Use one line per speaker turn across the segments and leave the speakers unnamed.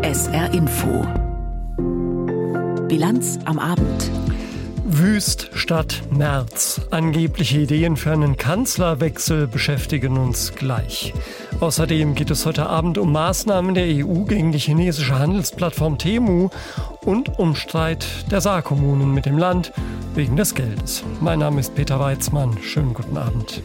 SR Info. Bilanz am Abend.
Wüst statt Merz. Angebliche Ideen für einen Kanzlerwechsel beschäftigen uns gleich. Außerdem geht es heute Abend um Maßnahmen der EU gegen die chinesische Handelsplattform Temu und um Streit der Saarkommunen mit dem Land wegen des Geldes. Mein Name ist Peter Weizmann. Schönen guten Abend.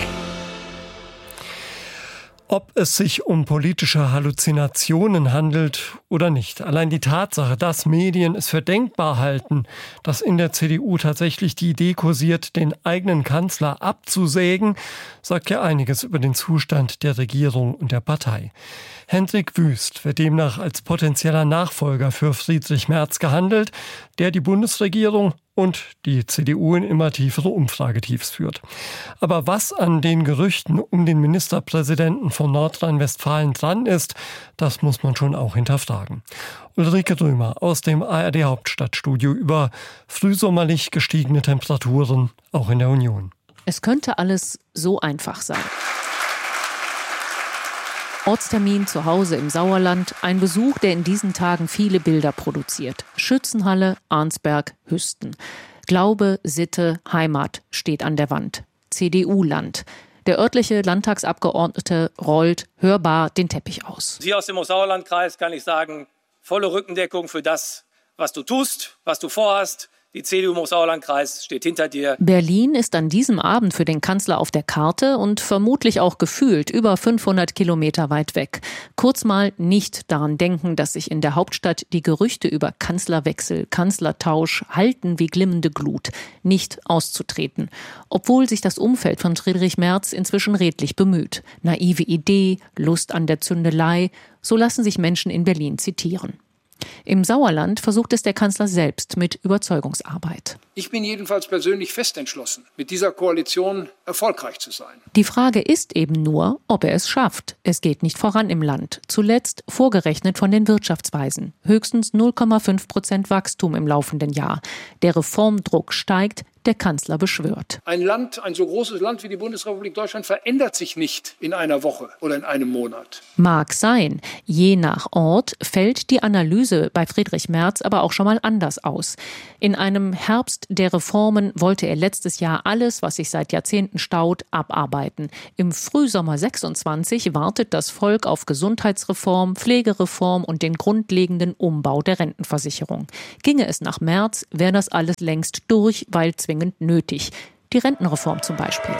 Ob es sich um politische Halluzinationen handelt oder nicht. Allein die Tatsache, dass Medien es für denkbar halten, dass in der CDU tatsächlich die Idee kursiert, den eigenen Kanzler abzusägen, sagt ja einiges über den Zustand der Regierung und der Partei. Hendrik Wüst wird demnach als potenzieller Nachfolger für Friedrich Merz gehandelt, der die Bundesregierung und die CDU in immer tiefere Umfragetiefs führt. Aber was an den Gerüchten um den Ministerpräsidenten von Nordrhein-Westfalen dran ist, das muss man schon auch hinterfragen. Ulrike Römer aus dem ARD Hauptstadtstudio über frühsommerlich gestiegene Temperaturen, auch in der Union.
Es könnte alles so einfach sein. Ortstermin zu Hause im Sauerland, ein Besuch, der in diesen Tagen viele Bilder produziert. Schützenhalle, Arnsberg, Hüsten. Glaube, Sitte, Heimat steht an der Wand. CDU-Land. Der örtliche Landtagsabgeordnete rollt hörbar den Teppich aus.
Hier aus dem Sauerlandkreis kann ich sagen, volle Rückendeckung für das, was du tust, was du vorhast. Die CDU im Sauerlandkreis steht hinter dir.
Berlin ist an diesem Abend für den Kanzler auf der Karte und vermutlich auch gefühlt über 500 Kilometer weit weg. Kurz mal nicht daran denken, dass sich in der Hauptstadt die Gerüchte über Kanzlerwechsel, Kanzlertausch halten wie glimmende Glut. Nicht auszutreten. Obwohl sich das Umfeld von Friedrich Merz inzwischen redlich bemüht. Naive Idee, Lust an der Zündelei, so lassen sich Menschen in Berlin zitieren. Im Sauerland versucht es der Kanzler selbst mit Überzeugungsarbeit.
Ich bin jedenfalls persönlich fest entschlossen, mit dieser Koalition erfolgreich zu sein.
Die Frage ist eben nur, ob er es schafft. Es geht nicht voran im Land. Zuletzt vorgerechnet von den Wirtschaftsweisen. Höchstens 0,5% Wachstum im laufenden Jahr. Der Reformdruck steigt. Der Kanzler beschwört.
Ein so großes Land wie die Bundesrepublik Deutschland verändert sich nicht in einer Woche oder in einem Monat.
Mag sein. Je nach Ort fällt die Analyse bei Friedrich Merz aber auch schon mal anders aus. In einem Herbst der Reformen wollte er letztes Jahr alles, was sich seit Jahrzehnten staut, abarbeiten. Im Frühsommer 26 wartet das Volk auf Gesundheitsreform, Pflegereform und den grundlegenden Umbau der Rentenversicherung. Ginge es nach Merz, wäre das alles längst durch, weil zwingend nötig. Die Rentenreform zum Beispiel.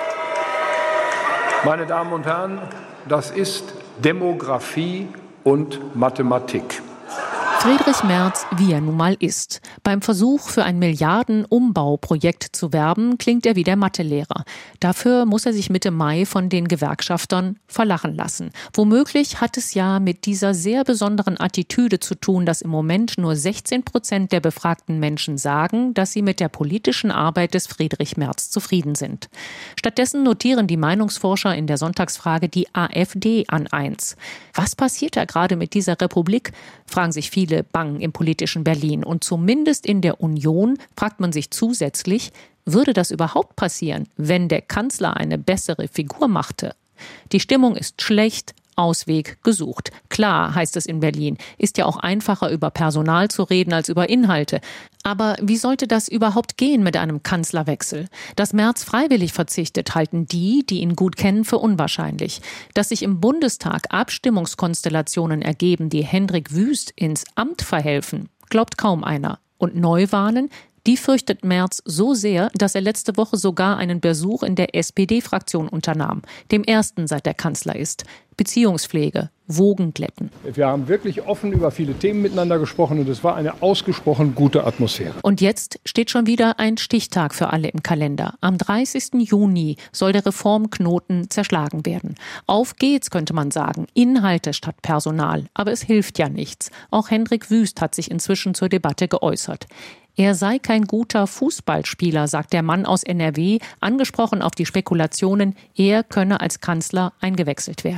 Meine Damen und Herren, das ist Demografie und Mathematik.
Friedrich Merz, wie er nun mal ist. Beim Versuch, für ein Milliarden-Umbauprojekt zu werben, klingt er wie der Mathelehrer. Dafür muss er sich Mitte Mai von den Gewerkschaftern verlachen lassen. Womöglich hat es ja mit dieser sehr besonderen Attitüde zu tun, dass im Moment nur 16% der befragten Menschen sagen, dass sie mit der politischen Arbeit des Friedrich Merz zufrieden sind. Stattdessen notieren die Meinungsforscher in der Sonntagsfrage die AfD an 1. Was passiert da gerade mit dieser Republik, fragen sich viele bang im politischen Berlin. Und zumindest in der Union fragt man sich zusätzlich, würde das überhaupt passieren, wenn der Kanzler eine bessere Figur machte? Die Stimmung ist schlecht, Ausweg gesucht. Klar, heißt es in Berlin, ist ja auch einfacher über Personal zu reden als über Inhalte. Aber wie sollte das überhaupt gehen mit einem Kanzlerwechsel? Dass Merz freiwillig verzichtet, halten die ihn gut kennen, für unwahrscheinlich. Dass sich im Bundestag Abstimmungskonstellationen ergeben, die Hendrik Wüst ins Amt verhelfen, glaubt kaum einer. Und Neuwahlen? Die fürchtet Merz so sehr, dass er letzte Woche sogar einen Besuch in der SPD-Fraktion unternahm, dem ersten seit er Kanzler ist. Beziehungspflege, Wogen glätten.
Wir haben wirklich offen über viele Themen miteinander gesprochen und es war eine ausgesprochen gute Atmosphäre.
Und jetzt steht schon wieder ein Stichtag für alle im Kalender. Am 30. Juni soll der Reformknoten zerschlagen werden. Auf geht's, könnte man sagen. Inhalte statt Personal. Aber es hilft ja nichts. Auch Hendrik Wüst hat sich inzwischen zur Debatte geäußert. Er sei kein guter Fußballspieler, sagt der Mann aus NRW, angesprochen auf die Spekulationen, er könne als Kanzler eingewechselt werden.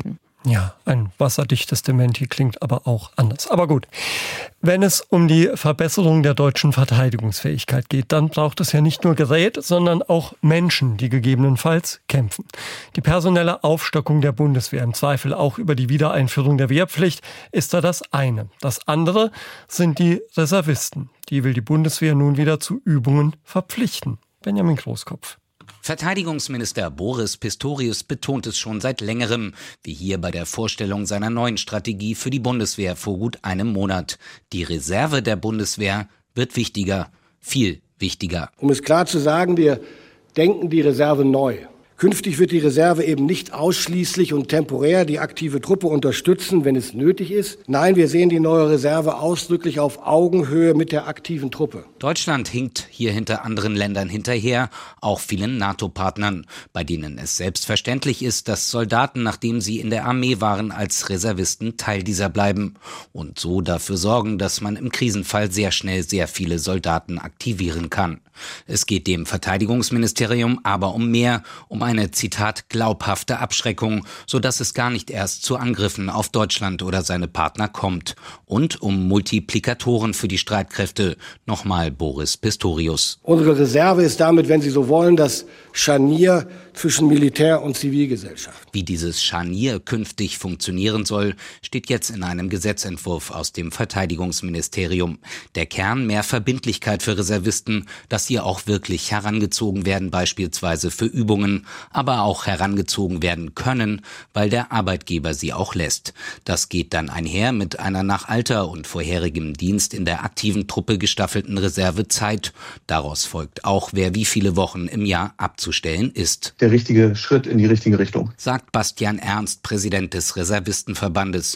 Ja, ein wasserdichtes Dementi klingt aber auch anders. Aber gut, wenn es um die Verbesserung der deutschen Verteidigungsfähigkeit geht, dann braucht es ja nicht nur Gerät, sondern auch Menschen, die gegebenenfalls kämpfen. Die personelle Aufstockung der Bundeswehr, im Zweifel auch über die Wiedereinführung der Wehrpflicht, ist da das eine. Das andere sind die Reservisten. Die will die Bundeswehr nun wieder zu Übungen verpflichten. Benjamin Großkopf.
Verteidigungsminister Boris Pistorius betont es schon seit längerem, wie hier bei der Vorstellung seiner neuen Strategie für die Bundeswehr vor gut einem Monat. Die Reserve der Bundeswehr wird wichtiger, viel wichtiger.
Um es klar zu sagen, wir denken die Reserve neu. Künftig wird die Reserve eben nicht ausschließlich und temporär die aktive Truppe unterstützen, wenn es nötig ist. Nein, wir sehen die neue Reserve ausdrücklich auf Augenhöhe mit der aktiven Truppe.
Deutschland hinkt hier hinter anderen Ländern hinterher, auch vielen NATO-Partnern, bei denen es selbstverständlich ist, dass Soldaten, nachdem sie in der Armee waren, als Reservisten Teil dieser bleiben und so dafür sorgen, dass man im Krisenfall sehr schnell sehr viele Soldaten aktivieren kann. Es geht dem Verteidigungsministerium aber um mehr, um eine, Zitat, glaubhafte Abschreckung, sodass es gar nicht erst zu Angriffen auf Deutschland oder seine Partner kommt. Und um Multiplikatoren für die Streitkräfte. Nochmal Boris Pistorius.
Unsere Reserve ist damit, wenn Sie so wollen, das Scharnier zwischen Militär und Zivilgesellschaft.
Wie dieses Scharnier künftig funktionieren soll, steht jetzt in einem Gesetzentwurf aus dem Verteidigungsministerium. Der Kern: mehr Verbindlichkeit für Reservisten, dass sie auch wirklich herangezogen werden, beispielsweise für Übungen, aber auch herangezogen werden können, weil der Arbeitgeber sie auch lässt. Das geht dann einher mit einer nach Alter und vorherigem Dienst in der aktiven Truppe gestaffelten Reservezeit. Daraus folgt auch, wer wie viele Wochen im Jahr abzustellen ist.
Der richtige Schritt in die richtige Richtung,
sagt Bastian Ernst, Präsident des Reservistenverbandes.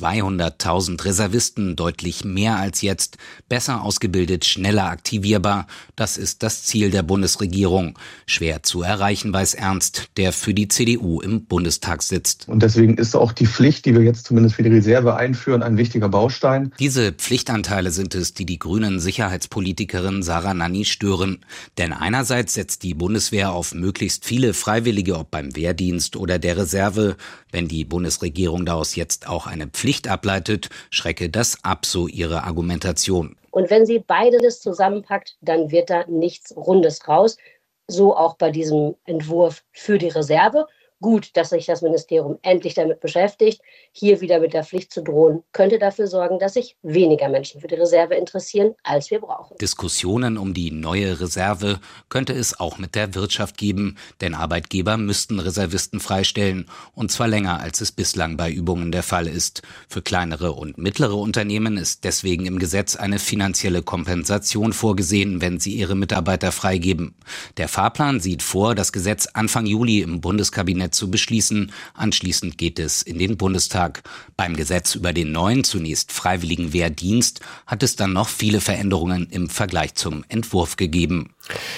200.000 Reservisten, deutlich mehr als jetzt, besser ausgebildet, schneller aktivierbar. Das ist das Ziel der Bundesregierung. Schwer zu erreichen, weiß Ernst, der für die CDU im Bundestag sitzt.
Und deswegen ist auch die Pflicht, die wir jetzt zumindest für die Reserve einführen, ein wichtiger Baustein.
Diese Pflichtanteile sind es, die grünen Sicherheitspolitikerin Sarah Nanni stören. Denn einerseits setzt die Bundeswehr auf möglichst viele Freiwillige, ob beim Wehrdienst oder der Reserve. Wenn die Bundesregierung daraus jetzt auch eine Pflicht ableitet, schrecke das ab, so ihre Argumentation.
Und wenn sie beides zusammenpackt, dann wird da nichts Rundes raus. So auch bei diesem Entwurf für die Reserve. Gut, dass sich das Ministerium endlich damit beschäftigt. Hier wieder mit der Pflicht zu drohen, könnte dafür sorgen, dass sich weniger Menschen für die Reserve interessieren, als wir brauchen.
Diskussionen um die neue Reserve könnte es auch mit der Wirtschaft geben, denn Arbeitgeber müssten Reservisten freistellen, und zwar länger, als es bislang bei Übungen der Fall ist. Für kleinere und mittlere Unternehmen ist deswegen im Gesetz eine finanzielle Kompensation vorgesehen, wenn sie ihre Mitarbeiter freigeben. Der Fahrplan sieht vor, das Gesetz Anfang Juli im Bundeskabinett zu beschließen. Anschließend geht es in den Bundestag. Beim Gesetz über den neuen, zunächst freiwilligen Wehrdienst hat es dann noch viele Veränderungen im Vergleich zum Entwurf gegeben.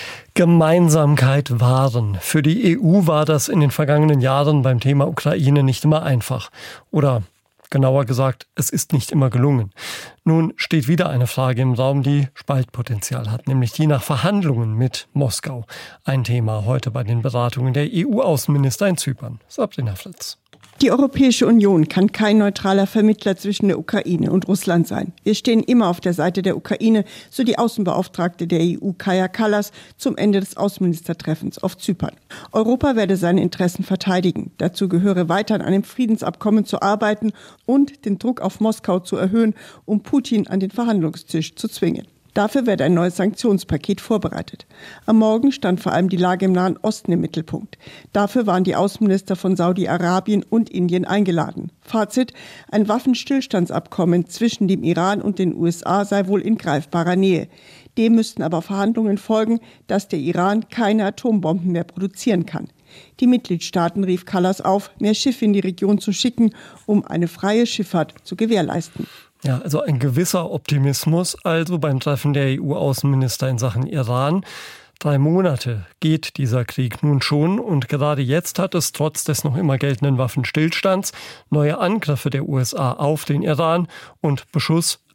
Gemeinsamkeit wahren. Für die EU war das in den vergangenen Jahren beim Thema Ukraine nicht immer einfach. Oder genauer gesagt, es ist nicht immer gelungen. Nun steht wieder eine Frage im Raum, die Spaltpotenzial hat, nämlich die nach Verhandlungen mit Moskau. Ein Thema heute bei den Beratungen der EU-Außenminister in Zypern. Sabrina Fritz.
Die Europäische Union kann kein neutraler Vermittler zwischen der Ukraine und Russland sein. Wir stehen immer auf der Seite der Ukraine, so die Außenbeauftragte der EU Kaja Kallas zum Ende des Außenministertreffens auf Zypern. Europa werde seine Interessen verteidigen. Dazu gehöre weiter an einem Friedensabkommen zu arbeiten und den Druck auf Moskau zu erhöhen, um Putin an den Verhandlungstisch zu zwingen. Dafür werde ein neues Sanktionspaket vorbereitet. Am Morgen stand vor allem die Lage im Nahen Osten im Mittelpunkt. Dafür waren die Außenminister von Saudi-Arabien und Indien eingeladen. Fazit: ein Waffenstillstandsabkommen zwischen dem Iran und den USA sei wohl in greifbarer Nähe. Dem müssten aber Verhandlungen folgen, dass der Iran keine Atombomben mehr produzieren kann. Die Mitgliedstaaten rief Kallas auf, mehr Schiffe in die Region zu schicken, um eine freie Schifffahrt zu gewährleisten.
Ja, also ein gewisser Optimismus also beim Treffen der EU-Außenminister in Sachen Iran. 3 Monate geht dieser Krieg nun schon und gerade jetzt hat es trotz des noch immer geltenden Waffenstillstands neue Angriffe der USA auf den Iran und Beschuss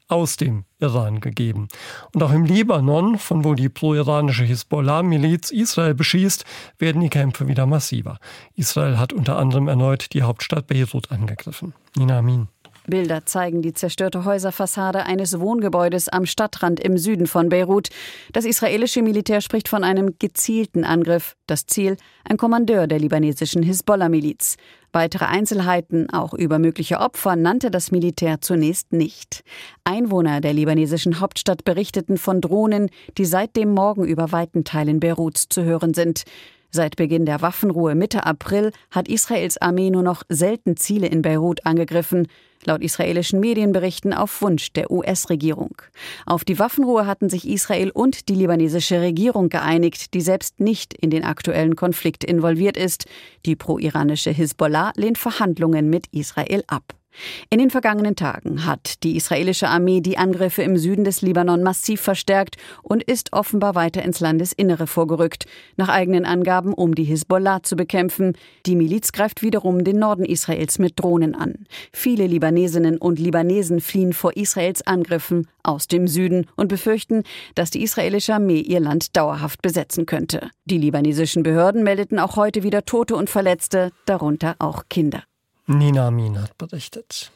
aus dem Iran gegeben. Und auch im Libanon, von wo die pro-iranische Hisbollah-Miliz Israel beschießt, werden die Kämpfe wieder massiver. Israel hat unter anderem erneut die Hauptstadt Beirut angegriffen. Nina Amin.
Bilder zeigen die zerstörte Häuserfassade eines Wohngebäudes am Stadtrand im Süden von Beirut. Das israelische Militär spricht von einem gezielten Angriff. Das Ziel: ein Kommandeur der libanesischen Hisbollah-Miliz. Weitere Einzelheiten, auch über mögliche Opfer, nannte das Militär zunächst nicht. Einwohner der libanesischen Hauptstadt berichteten von Drohnen, die seit dem Morgen über weiten Teilen Beiruts zu hören sind. Seit Beginn der Waffenruhe Mitte April hat Israels Armee nur noch selten Ziele in Beirut angegriffen, laut israelischen Medienberichten auf Wunsch der US-Regierung. Auf die Waffenruhe hatten sich Israel und die libanesische Regierung geeinigt, die selbst nicht in den aktuellen Konflikt involviert ist. Die pro-iranische Hisbollah lehnt Verhandlungen mit Israel ab. In den vergangenen Tagen hat die israelische Armee die Angriffe im Süden des Libanon massiv verstärkt und ist offenbar weiter ins Landesinnere vorgerückt, nach eigenen Angaben, um die Hisbollah zu bekämpfen. Die Miliz greift wiederum den Norden Israels mit Drohnen an. Viele Libanesinnen und Libanesen fliehen vor Israels Angriffen aus dem Süden und befürchten, dass die israelische Armee ihr Land dauerhaft besetzen könnte. Die libanesischen Behörden meldeten auch heute wieder Tote und Verletzte, darunter auch Kinder.
Nina Amin hat berichtet.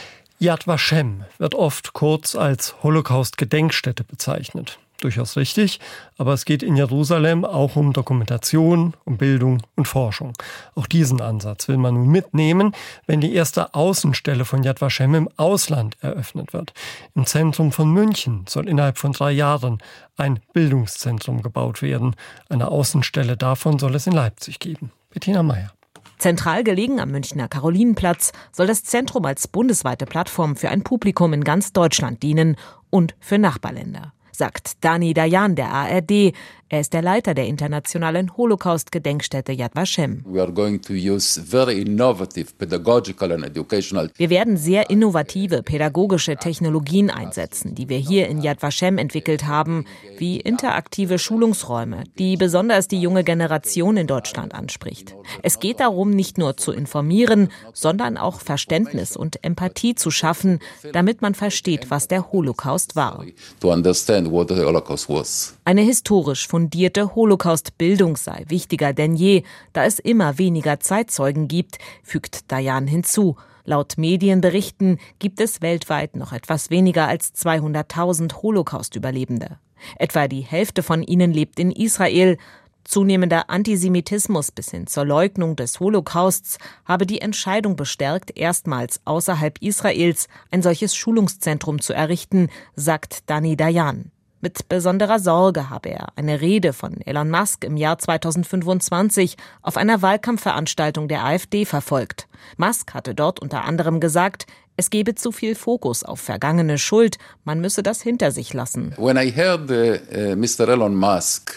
Yad Vashem wird oft kurz als Holocaust-Gedenkstätte bezeichnet. Durchaus richtig, aber es geht in Jerusalem auch um Dokumentation, um Bildung und Forschung. Auch diesen Ansatz will man nun mitnehmen, wenn die erste Außenstelle von Yad Vashem im Ausland eröffnet wird. Im Zentrum von München soll innerhalb von 3 Jahren ein Bildungszentrum gebaut werden. Eine Außenstelle davon soll es in Leipzig geben. Bettina Meyer.
Zentral gelegen am Münchner Karolinenplatz soll das Zentrum als bundesweite Plattform für ein Publikum in ganz Deutschland dienen und für Nachbarländer, sagt Dani Dayan der ARD. Er ist der Leiter der internationalen Holocaust-Gedenkstätte Yad Vashem. Wir werden sehr innovative pädagogische Technologien einsetzen, die wir hier in Yad Vashem entwickelt haben, wie interaktive Schulungsräume, die besonders die junge Generation in Deutschland anspricht. Es geht darum, nicht nur zu informieren, sondern auch Verständnis und Empathie zu schaffen, damit man versteht, was der Holocaust war. Eine historisch fundierte Holocaust-Bildung sei wichtiger denn je, da es immer weniger Zeitzeugen gibt, fügt Dayan hinzu. Laut Medienberichten gibt es weltweit noch etwas weniger als 200.000 Holocaust-Überlebende. Etwa die Hälfte von ihnen lebt in Israel. Zunehmender Antisemitismus bis hin zur Leugnung des Holocausts habe die Entscheidung bestärkt, erstmals außerhalb Israels ein solches Schulungszentrum zu errichten, sagt Dani Dayan. Mit besonderer Sorge habe er eine Rede von Elon Musk im Jahr 2025 auf einer Wahlkampfveranstaltung der AfD verfolgt. Musk hatte dort unter anderem gesagt, es gebe zu viel Fokus auf vergangene Schuld, man müsse das hinter sich lassen.
When I heard Mr. Elon Musk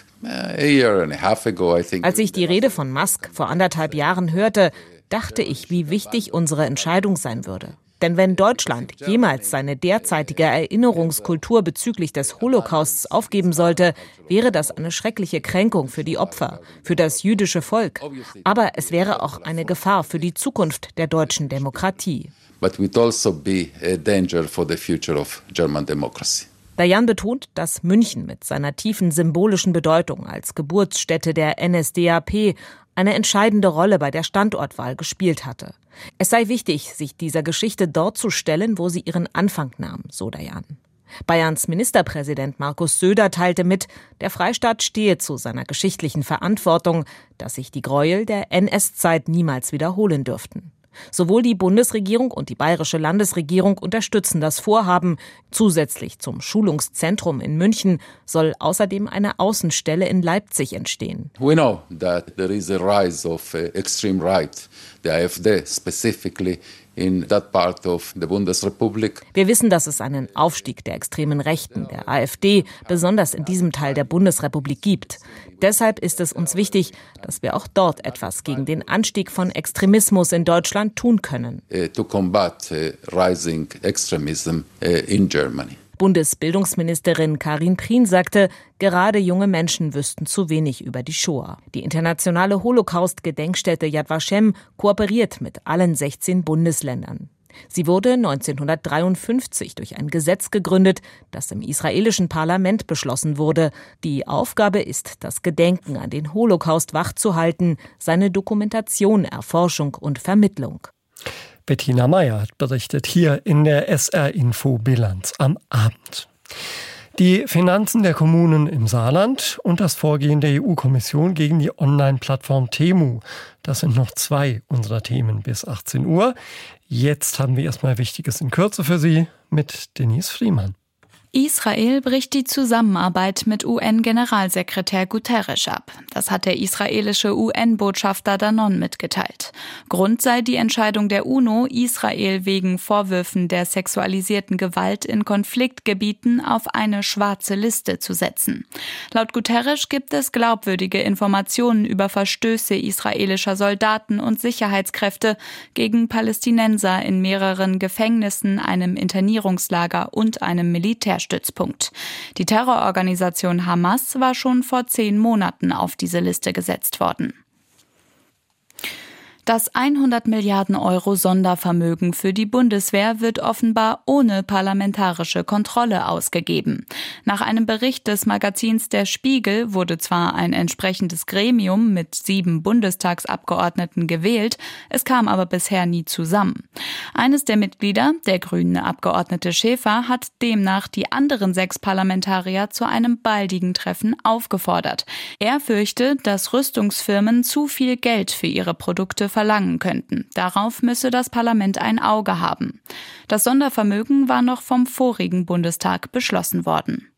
Als ich die Rede von Musk vor 1,5 Jahren hörte, dachte ich, wie wichtig unsere Entscheidung sein würde. Denn wenn Deutschland jemals seine derzeitige Erinnerungskultur bezüglich des Holocausts aufgeben sollte, wäre das eine schreckliche Kränkung für die Opfer, für das jüdische Volk. Aber es wäre auch eine Gefahr für die Zukunft der deutschen Demokratie.
But it would also be a danger for the future of German democracy.
Dayan betont, dass München mit seiner tiefen symbolischen Bedeutung als Geburtsstätte der NSDAP eine entscheidende Rolle bei der Standortwahl gespielt hatte. Es sei wichtig, sich dieser Geschichte dort zu stellen, wo sie ihren Anfang nahm, so Dayan. Bayerns Ministerpräsident Markus Söder teilte mit, der Freistaat stehe zu seiner geschichtlichen Verantwortung, dass sich die Gräuel der NS-Zeit niemals wiederholen dürften. Sowohl die Bundesregierung und die bayerische Landesregierung unterstützen das Vorhaben. Zusätzlich zum Schulungszentrum in München soll außerdem eine Außenstelle in Leipzig entstehen.
We know that there is a rise of extreme right, the AfD specifically in that part of the Bundesrepublik.
Wir wissen, dass es einen Aufstieg der extremen Rechten, der AfD, besonders in diesem Teil der Bundesrepublik gibt. Deshalb ist es uns wichtig, dass wir auch dort etwas gegen den Anstieg von Extremismus in Deutschland tun können.
To combat rising extremism in Germany.
Bundesbildungsministerin Karin Prien sagte, gerade junge Menschen wüssten zu wenig über die Shoah. Die internationale Holocaust-Gedenkstätte Yad Vashem kooperiert mit allen 16 Bundesländern. Sie wurde 1953 durch ein Gesetz gegründet, das im israelischen Parlament beschlossen wurde. Die Aufgabe ist, das Gedenken an den Holocaust wachzuhalten, seine Dokumentation, Erforschung und Vermittlung.
Bettina Meyer hat berichtet hier in der SR-Info-Bilanz am Abend. Die Finanzen der Kommunen im Saarland und das Vorgehen der EU-Kommission gegen die Online-Plattform Temu. Das sind noch 2 unserer Themen bis 18 Uhr. Jetzt haben wir erstmal Wichtiges in Kürze für Sie mit Denise Friemann.
Israel bricht die Zusammenarbeit mit UN-Generalsekretär Guterres ab. Das hat der israelische UN-Botschafter Danon mitgeteilt. Grund sei die Entscheidung der UNO, Israel wegen Vorwürfen der sexualisierten Gewalt in Konfliktgebieten auf eine schwarze Liste zu setzen. Laut Guterres gibt es glaubwürdige Informationen über Verstöße israelischer Soldaten und Sicherheitskräfte gegen Palästinenser in mehreren Gefängnissen, einem Internierungslager und einem Militärstützpunkt. Die Terrororganisation Hamas war schon vor 10 Monaten auf diese Liste gesetzt worden. Das 100 Milliarden Euro Sondervermögen für die Bundeswehr wird offenbar ohne parlamentarische Kontrolle ausgegeben. Nach einem Bericht des Magazins Der Spiegel wurde zwar ein entsprechendes Gremium mit 7 Bundestagsabgeordneten gewählt, es kam aber bisher nie zusammen. Eines der Mitglieder, der grüne Abgeordnete Schäfer, hat demnach die anderen 6 Parlamentarier zu einem baldigen Treffen aufgefordert. Er fürchte, dass Rüstungsfirmen zu viel Geld für ihre Produkte verlangen könnten. Darauf müsse das Parlament ein Auge haben. Das Sondervermögen war noch vom vorigen Bundestag beschlossen worden.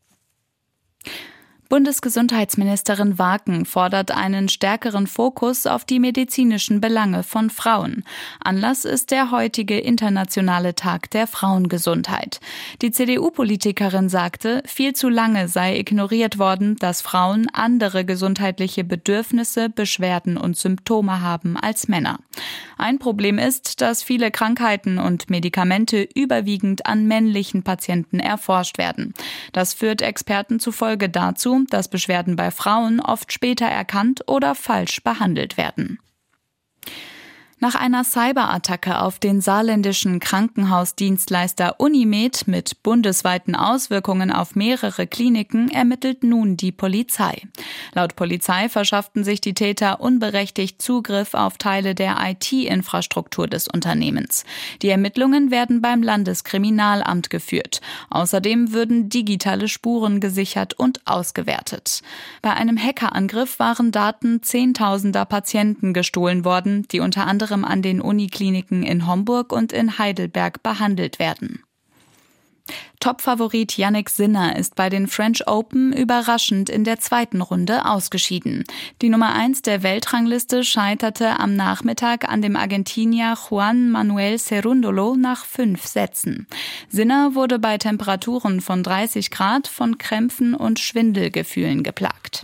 Bundesgesundheitsministerin Waken fordert einen stärkeren Fokus auf die medizinischen Belange von Frauen. Anlass ist der heutige internationale Tag der Frauengesundheit. Die CDU-Politikerin sagte, viel zu lange sei ignoriert worden, dass Frauen andere gesundheitliche Bedürfnisse, Beschwerden und Symptome haben als Männer. Ein Problem ist, dass viele Krankheiten und Medikamente überwiegend an männlichen Patienten erforscht werden. Das führt Experten zufolge dazu, dass Beschwerden bei Frauen oft später erkannt oder falsch behandelt werden. Nach einer Cyberattacke auf den saarländischen Krankenhausdienstleister Unimed mit bundesweiten Auswirkungen auf mehrere Kliniken ermittelt nun die Polizei. Laut Polizei verschafften sich die Täter unberechtigt Zugriff auf Teile der IT-Infrastruktur des Unternehmens. Die Ermittlungen werden beim Landeskriminalamt geführt. Außerdem würden digitale Spuren gesichert und ausgewertet. Bei einem Hackerangriff waren Daten Zehntausender Patienten gestohlen worden, die unter anderem an den Unikliniken in Homburg und in Heidelberg behandelt werden. Topfavorit Jannik Sinner ist bei den French Open überraschend in der 2. Runde ausgeschieden. Die Nummer 1 der Weltrangliste scheiterte am Nachmittag an dem Argentinier Juan Manuel Cerúndolo nach 5 Sätzen. Sinner wurde bei Temperaturen von 30 Grad von Krämpfen und Schwindelgefühlen geplagt.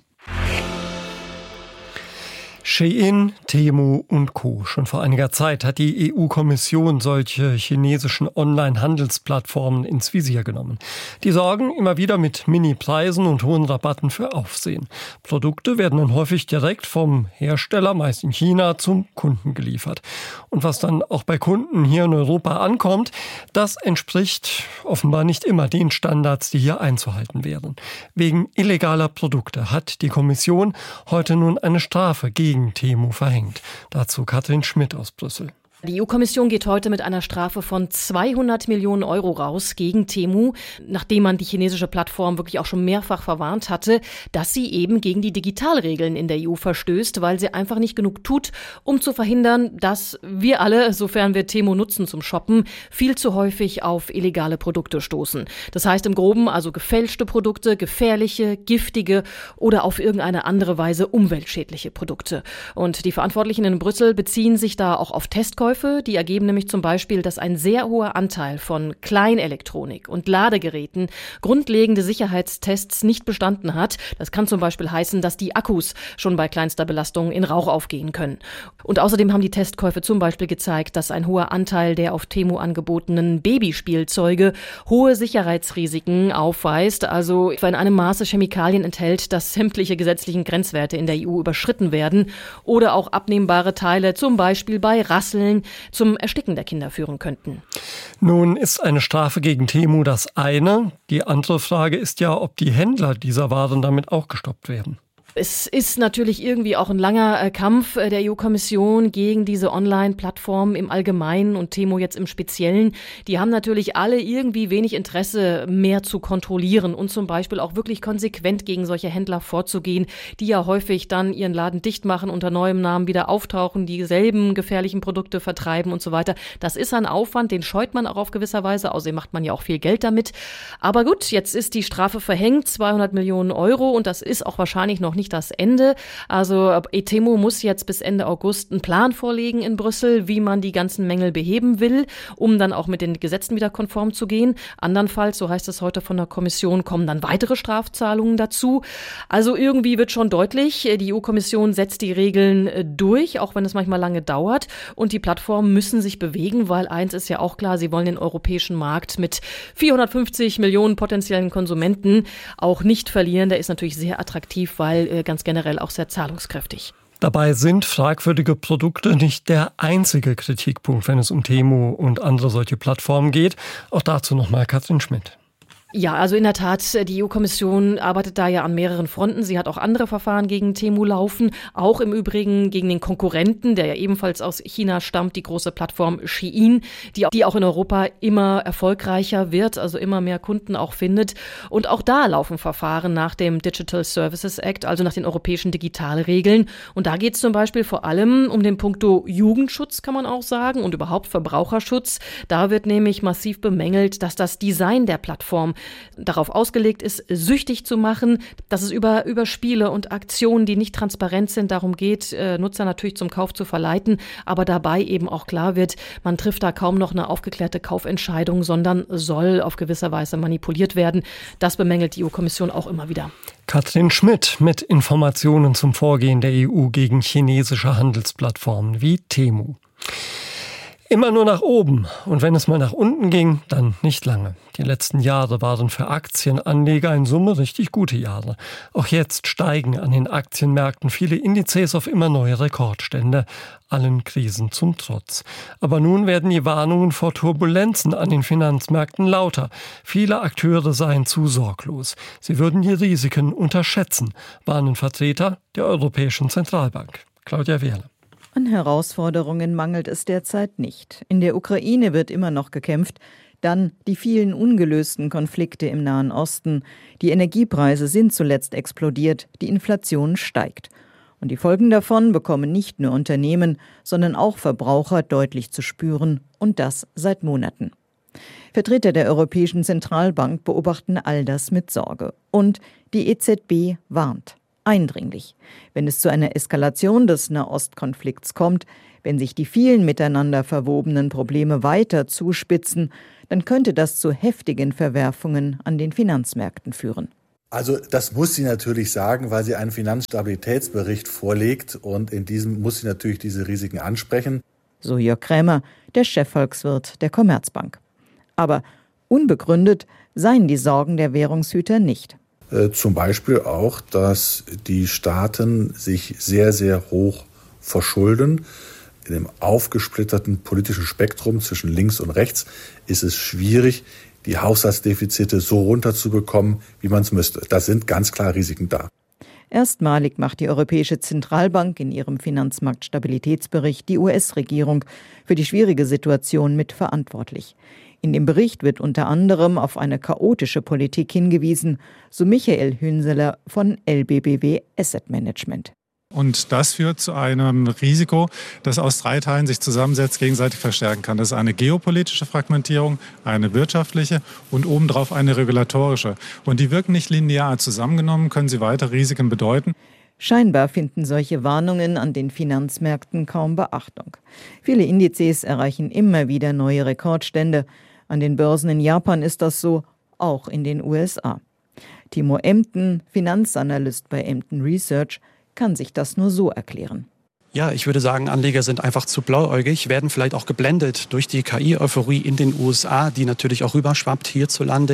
Shein, Temu und Co. Schon vor einiger Zeit hat die EU-Kommission solche chinesischen Online-Handelsplattformen ins Visier genommen. Die sorgen immer wieder mit Mini-Preisen und hohen Rabatten für Aufsehen. Produkte werden dann häufig direkt vom Hersteller, meist in China, zum Kunden geliefert. Und was dann auch bei Kunden hier in Europa ankommt, das entspricht offenbar nicht immer den Standards, die hier einzuhalten wären. Wegen illegaler Produkte hat die Kommission heute nun eine Strafe gegen Temu verhängt. Dazu Katrin Schmidt aus Brüssel.
Die EU-Kommission geht heute mit einer Strafe von 200 Millionen Euro raus gegen Temu, nachdem man die chinesische Plattform wirklich auch schon mehrfach verwarnt hatte, dass sie eben gegen die Digitalregeln in der EU verstößt, weil sie einfach nicht genug tut, um zu verhindern, dass wir alle, sofern wir Temu nutzen zum Shoppen, viel zu häufig auf illegale Produkte stoßen. Das heißt im Groben also gefälschte Produkte, gefährliche, giftige oder auf irgendeine andere Weise umweltschädliche Produkte. Und die Verantwortlichen in Brüssel beziehen sich da auch auf Testkäufe. Die ergeben nämlich zum Beispiel, dass ein sehr hoher Anteil von Kleinelektronik und Ladegeräten grundlegende Sicherheitstests nicht bestanden hat. Das kann zum Beispiel heißen, dass die Akkus schon bei kleinster Belastung in Rauch aufgehen können. Und außerdem haben die Testkäufe zum Beispiel gezeigt, dass ein hoher Anteil der auf Temu angebotenen Babyspielzeuge hohe Sicherheitsrisiken aufweist, also in einem Maße Chemikalien enthält, dass sämtliche gesetzlichen Grenzwerte in der EU überschritten werden oder auch abnehmbare Teile zum Beispiel bei Rasseln, Fällen zum Ersticken der Kinder führen könnten.
Nun ist eine Strafe gegen Temu das eine. Die andere Frage ist ja, ob die Händler dieser Waren damit auch gestoppt werden.
Es ist natürlich irgendwie auch ein langer Kampf der EU-Kommission gegen diese Online-Plattformen im Allgemeinen und Temu jetzt im Speziellen. Die haben natürlich alle irgendwie wenig Interesse, mehr zu kontrollieren und zum Beispiel auch wirklich konsequent gegen solche Händler vorzugehen, die ja häufig dann ihren Laden dicht machen, unter neuem Namen wieder auftauchen, dieselben gefährlichen Produkte vertreiben und so weiter. Das ist ein Aufwand, den scheut man auch auf gewisser Weise. Außerdem macht man ja auch viel Geld damit. Aber gut, jetzt ist die Strafe verhängt, 200 Millionen Euro, und das ist auch wahrscheinlich noch nicht das Ende. Also Temu muss jetzt bis Ende August einen Plan vorlegen in Brüssel, wie man die ganzen Mängel beheben will, um dann auch mit den Gesetzen wieder konform zu gehen. Andernfalls, so heißt es heute von der Kommission, kommen dann weitere Strafzahlungen dazu. Also irgendwie wird schon deutlich, die EU-Kommission setzt die Regeln durch, auch wenn es manchmal lange dauert. Und die Plattformen müssen sich bewegen, weil eins ist ja auch klar, sie wollen den europäischen Markt mit 450 Millionen potenziellen Konsumenten auch nicht verlieren. Der ist natürlich sehr attraktiv, weil ganz generell auch sehr zahlungskräftig.
Dabei sind fragwürdige Produkte nicht der einzige Kritikpunkt, wenn es um Temu und andere solche Plattformen geht. Auch dazu nochmal Katrin Schmidt.
Ja, also in der Tat, die EU-Kommission arbeitet da ja an mehreren Fronten. Sie hat auch andere Verfahren gegen Temu laufen, auch im Übrigen gegen den Konkurrenten, der ja ebenfalls aus China stammt, die große Plattform Shein, die auch in Europa immer erfolgreicher wird, also immer mehr Kunden auch findet. Und auch da laufen Verfahren nach dem Digital Services Act, also nach den europäischen Digitalregeln. Und da geht es zum Beispiel vor allem um den Punkto Jugendschutz, kann man auch sagen, und überhaupt Verbraucherschutz. Da wird nämlich massiv bemängelt, dass das Design der Plattform darauf ausgelegt ist, süchtig zu machen, dass es über Spiele und Aktionen, die nicht transparent sind, darum geht, Nutzer natürlich zum Kauf zu verleiten, aber dabei eben auch klar wird, man trifft da kaum noch eine aufgeklärte Kaufentscheidung, sondern soll auf gewisse Weise manipuliert werden. Das bemängelt die EU-Kommission auch immer wieder.
Katrin Schmidt mit Informationen zum Vorgehen der EU gegen chinesische Handelsplattformen wie Temu. Immer nur nach oben, und wenn es mal nach unten ging, dann nicht lange. Die letzten Jahre waren für Aktienanleger in Summe richtig gute Jahre. Auch jetzt steigen an den Aktienmärkten viele Indizes auf immer neue Rekordstände, allen Krisen zum Trotz. Aber nun werden die Warnungen vor Turbulenzen an den Finanzmärkten lauter. Viele Akteure seien zu sorglos. Sie würden die Risiken unterschätzen, warnen Vertreter der Europäischen Zentralbank. Claudia Wehrle.
An Herausforderungen mangelt es derzeit nicht. In der Ukraine wird immer noch gekämpft. Dann die vielen ungelösten Konflikte im Nahen Osten. Die Energiepreise sind zuletzt explodiert. Die Inflation steigt. Und die Folgen davon bekommen nicht nur Unternehmen, sondern auch Verbraucher deutlich zu spüren. Und das seit Monaten. Vertreter der Europäischen Zentralbank beobachten all das mit Sorge. Und die EZB warnt. Eindringlich. Wenn es zu einer Eskalation des Nahostkonflikts kommt, wenn sich die vielen miteinander verwobenen Probleme weiter zuspitzen, dann könnte das zu heftigen Verwerfungen an den Finanzmärkten führen.
Also das muss sie natürlich sagen, weil sie einen Finanzstabilitätsbericht vorlegt, und in diesem muss sie natürlich diese Risiken ansprechen.
So Jörg Krämer, der Chefvolkswirt der Commerzbank. Aber unbegründet seien die Sorgen der Währungshüter nicht.
Zum Beispiel auch, dass die Staaten sich sehr, sehr hoch verschulden. In dem aufgesplitterten politischen Spektrum zwischen links und rechts ist es schwierig, die Haushaltsdefizite so runterzubekommen, wie man es müsste. Da sind ganz klar Risiken da.
Erstmalig macht die Europäische Zentralbank in ihrem Finanzmarktstabilitätsbericht die US-Regierung für die schwierige Situation mit verantwortlich. In dem Bericht wird unter anderem auf eine chaotische Politik hingewiesen, so Michael Hünseler von LBBW Asset Management.
Und das führt zu einem Risiko, das aus 3 Teilen sich zusammensetzt, gegenseitig verstärken kann. Das ist eine geopolitische Fragmentierung, eine wirtschaftliche und obendrauf eine regulatorische. Und die wirken nicht linear. Zusammengenommen können sie weitere Risiken bedeuten.
Scheinbar finden solche Warnungen an den Finanzmärkten kaum Beachtung. Viele Indizes erreichen immer wieder neue Rekordstände. An den Börsen in Japan ist das so, auch in den USA. Timo Emden, Finanzanalyst bei Emden Research, kann sich das nur so erklären.
Ja, ich würde sagen, Anleger sind einfach zu blauäugig, werden vielleicht auch geblendet durch die KI-Euphorie in den USA, die natürlich auch rüberschwappt hierzulande.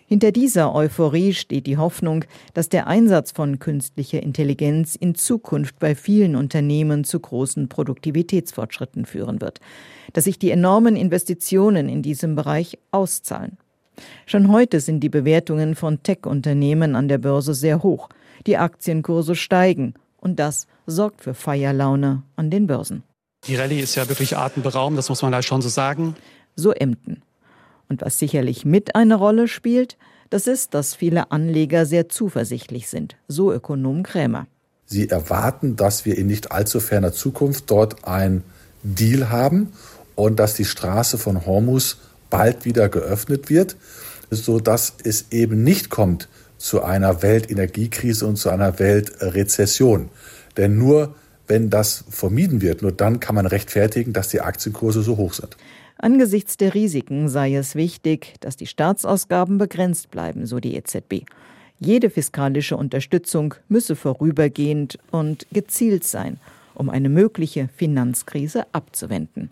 Hinter dieser Euphorie steht die Hoffnung, dass der Einsatz von künstlicher Intelligenz in Zukunft bei vielen Unternehmen zu großen Produktivitätsfortschritten führen wird, dass sich die enormen Investitionen in diesem Bereich auszahlen. Schon heute sind die Bewertungen von Tech-Unternehmen an der Börse sehr hoch. Die Aktienkurse steigen und das sorgt für Feierlaune an den Börsen.
Die Rallye ist ja wirklich atemberaubend, das muss man da schon so sagen.
So Emden. Und was sicherlich mit eine Rolle spielt, das ist, dass viele Anleger sehr zuversichtlich sind, so Ökonom Krämer.
Sie erwarten, dass wir in nicht allzu ferner Zukunft dort ein Deal haben und dass die Straße von Hormuz bald wieder geöffnet wird, sodass es eben nicht kommt zu einer Weltenergiekrise und zu einer Weltrezession. Denn nur wenn das vermieden wird, nur dann kann man rechtfertigen, dass die Aktienkurse so hoch sind.
Angesichts der Risiken sei es wichtig, dass die Staatsausgaben begrenzt bleiben, so die EZB. Jede fiskalische Unterstützung müsse vorübergehend und gezielt sein, um eine mögliche Finanzkrise abzuwenden.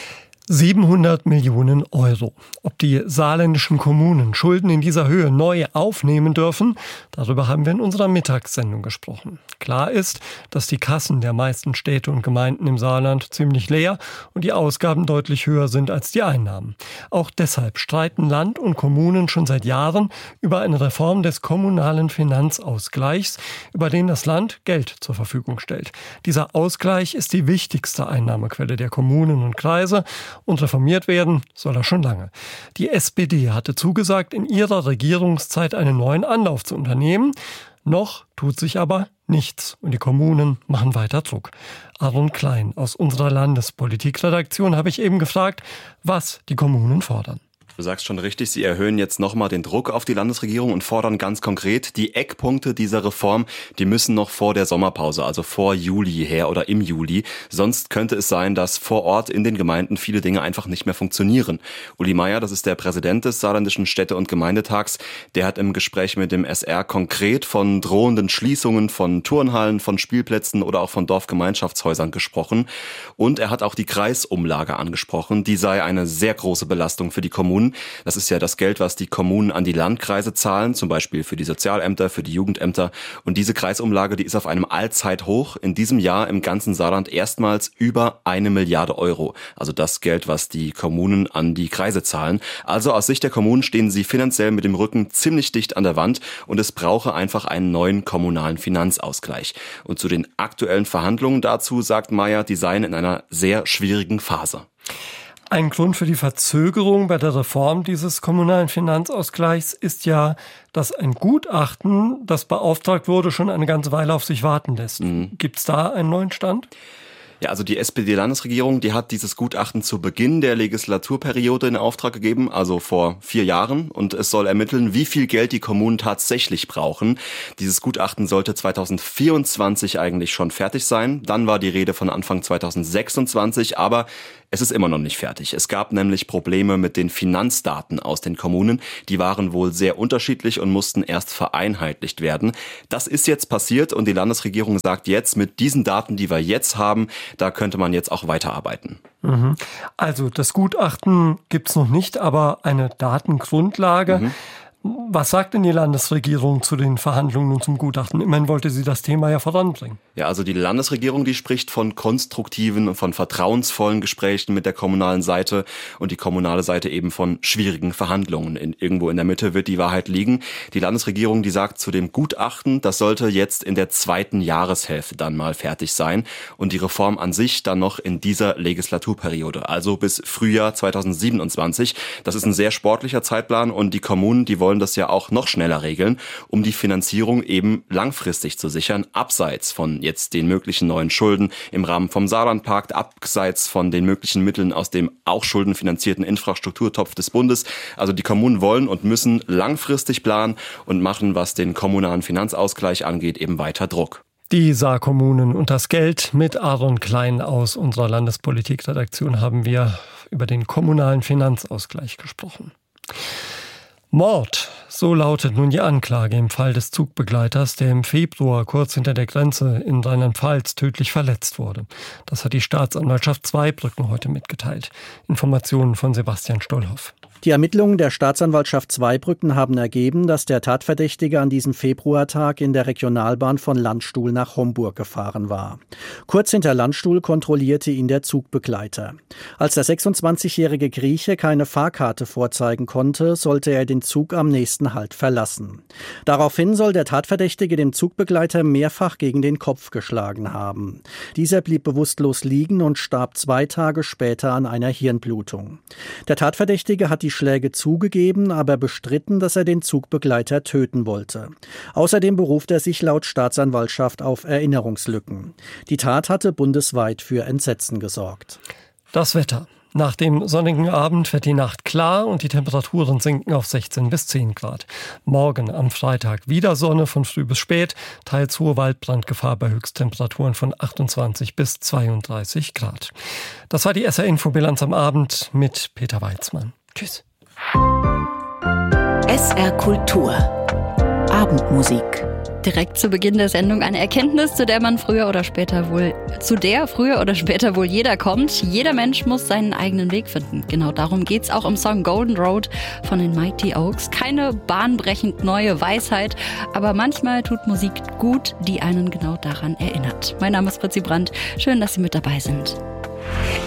700 Millionen Euro. Ob die saarländischen Kommunen Schulden in dieser Höhe neu aufnehmen dürfen, darüber haben wir in unserer Mittagssendung gesprochen. Klar ist, dass die Kassen der meisten Städte und Gemeinden im Saarland ziemlich leer und die Ausgaben deutlich höher sind als die Einnahmen. Auch deshalb streiten Land und Kommunen schon seit Jahren über eine Reform des kommunalen Finanzausgleichs, über den das Land Geld zur Verfügung stellt. Dieser Ausgleich ist die wichtigste Einnahmequelle der Kommunen und Kreise. Und reformiert werden soll er schon lange. Die SPD hatte zugesagt, in ihrer Regierungszeit einen neuen Anlauf zu unternehmen. Noch tut sich aber nichts und die Kommunen machen weiter Druck. Aaron Klein aus unserer Landespolitikredaktion habe ich eben gefragt, was die Kommunen fordern.
Du sagst schon richtig, sie erhöhen jetzt nochmal den Druck auf die Landesregierung und fordern ganz konkret, die Eckpunkte dieser Reform, die müssen noch vor der Sommerpause, also vor Juli her oder im Juli. Sonst könnte es sein, dass vor Ort in den Gemeinden viele Dinge einfach nicht mehr funktionieren. Uli Meier, das ist der Präsident des Saarländischen Städte- und Gemeindetags, der hat im Gespräch mit dem SR konkret von drohenden Schließungen von Turnhallen, von Spielplätzen oder auch von Dorfgemeinschaftshäusern gesprochen. Und er hat auch die Kreisumlage angesprochen. Die sei eine sehr große Belastung für die Kommunen. Das ist ja das Geld, was die Kommunen an die Landkreise zahlen, zum Beispiel für die Sozialämter, für die Jugendämter. Und diese Kreisumlage, die ist auf einem Allzeithoch. In diesem Jahr im ganzen Saarland erstmals über 1 Milliarde Euro. Also das Geld, was die Kommunen an die Kreise zahlen. Also aus Sicht der Kommunen stehen sie finanziell mit dem Rücken ziemlich dicht an der Wand und es brauche einfach einen neuen kommunalen Finanzausgleich. Und zu den aktuellen Verhandlungen dazu sagt Meier, die seien in einer sehr schwierigen Phase.
Ein Grund für die Verzögerung bei der Reform dieses kommunalen Finanzausgleichs ist ja, dass ein Gutachten, das beauftragt wurde, schon eine ganze Weile auf sich warten lässt. Gibt es da einen neuen Stand?
Ja, also die SPD-Landesregierung, die hat dieses Gutachten zu Beginn der Legislaturperiode in Auftrag gegeben, also vor 4 Jahren. Und es soll ermitteln, wie viel Geld die Kommunen tatsächlich brauchen. Dieses Gutachten sollte 2024 eigentlich schon fertig sein. Dann war die Rede von Anfang 2026, aber es ist immer noch nicht fertig. Es gab nämlich Probleme mit den Finanzdaten aus den Kommunen. Die waren wohl sehr unterschiedlich und mussten erst vereinheitlicht werden. Das ist jetzt passiert und die Landesregierung sagt jetzt, mit diesen Daten, die wir jetzt haben, da könnte man jetzt auch weiterarbeiten.
Also das Gutachten gibt's noch nicht, aber eine Datengrundlage. Was sagt denn die Landesregierung zu den Verhandlungen und zum Gutachten? Immerhin wollte sie das Thema ja voranbringen.
Ja, also die Landesregierung, die spricht von konstruktiven und von vertrauensvollen Gesprächen mit der kommunalen Seite und die kommunale Seite eben von schwierigen Verhandlungen. Irgendwo in der Mitte wird die Wahrheit liegen. Die Landesregierung, die sagt zu dem Gutachten, das sollte jetzt in der 2. Jahreshälfte dann mal fertig sein und die Reform an sich dann noch in dieser Legislaturperiode, also bis Frühjahr 2027. Das ist ein sehr sportlicher Zeitplan und die Kommunen, die wollen das ja auch noch schneller regeln, um die Finanzierung eben langfristig zu sichern, abseits von jetzt den möglichen neuen Schulden im Rahmen vom Saarlandpakt, abseits von den möglichen Mitteln aus dem auch schuldenfinanzierten Infrastrukturtopf des Bundes. Also die Kommunen wollen und müssen langfristig planen und machen, was den kommunalen Finanzausgleich angeht, eben weiter Druck.
Die Saarkommunen und das Geld. Mit Aaron Klein aus unserer Landespolitikredaktion haben wir über den kommunalen Finanzausgleich gesprochen. Mord, so lautet nun die Anklage im Fall des Zugbegleiters, der im Februar kurz hinter der Grenze in Rheinland-Pfalz tödlich verletzt wurde. Das hat die Staatsanwaltschaft Zweibrücken heute mitgeteilt. Informationen von Sebastian Stollhoff.
Die Ermittlungen der Staatsanwaltschaft Zweibrücken haben ergeben, dass der Tatverdächtige an diesem Februartag in der Regionalbahn von Landstuhl nach Homburg gefahren war. Kurz hinter Landstuhl kontrollierte ihn der Zugbegleiter. Als der 26-jährige Grieche keine Fahrkarte vorzeigen konnte, sollte er den Zug am nächsten Halt verlassen. Daraufhin soll der Tatverdächtige dem Zugbegleiter mehrfach gegen den Kopf geschlagen haben. Dieser blieb bewusstlos liegen und starb 2 Tage später an einer Hirnblutung. Der Tatverdächtige hat die Schläge zugegeben, aber bestritten, dass er den Zugbegleiter töten wollte. Außerdem beruft er sich laut Staatsanwaltschaft auf Erinnerungslücken. Die Tat hatte bundesweit für Entsetzen gesorgt.
Das Wetter. Nach dem sonnigen Abend wird die Nacht klar und die Temperaturen sinken auf 16 bis 10 Grad. Morgen am Freitag wieder Sonne von früh bis spät, teils hohe Waldbrandgefahr bei Höchsttemperaturen von 28 bis 32 Grad. Das war die SR-Info-Bilanz am Abend mit Peter Weizmann. Tschüss.
SR Kultur. Abendmusik.
Direkt zu Beginn der Sendung eine Erkenntnis, zu der früher oder später wohl jeder kommt. Jeder Mensch muss seinen eigenen Weg finden. Genau darum geht's auch im Song Golden Road von den Mighty Oaks. Keine bahnbrechend neue Weisheit, aber manchmal tut Musik gut, die einen genau daran erinnert. Mein Name ist Fritzi Brandt. Schön, dass Sie mit dabei sind.